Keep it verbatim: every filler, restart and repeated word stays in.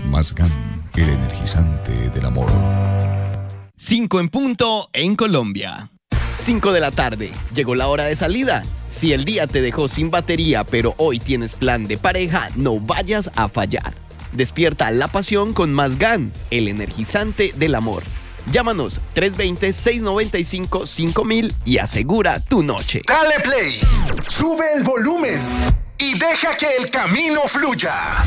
Mazgan, el energizante del amor. Cinco en punto en Colombia. Cinco de la tarde. Llegó la hora de salida. Si el día te dejó sin batería, pero hoy tienes plan de pareja, no vayas a fallar. Despierta la pasión con Mazgan, el energizante del amor. Llámanos tres dos cero, seis nueve cinco, cinco mil y asegura tu noche. Dale play, sube el volumen y deja que el camino fluya.